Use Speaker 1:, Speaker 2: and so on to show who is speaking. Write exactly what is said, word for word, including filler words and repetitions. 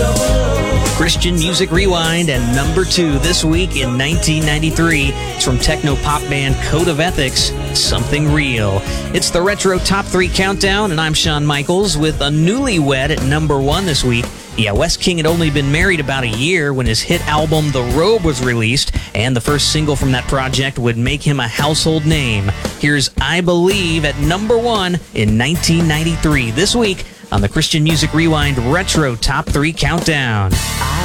Speaker 1: Christian Music Rewind, and number two this week in nineteen ninety-three. It's from techno-pop band Code of Ethics, Something Real. It's the Retro Top three Countdown, and I'm Shawn Michaels with a newlywed at number one this week. Yeah, Wes King had only been married about a year when his hit album The Robe was released, and the first single from that project would make him a household name. Here's I Believe at number one in nineteen ninety-three this week on the Christian Music Rewind Retro Top three Countdown.
Speaker 2: I